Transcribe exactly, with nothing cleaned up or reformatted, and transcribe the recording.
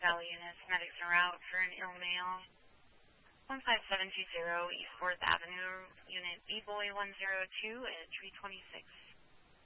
Valley units, medics en route for an ill male. one five seven two zero East fourth Avenue, Unit B-Boy one zero two at three twenty-six.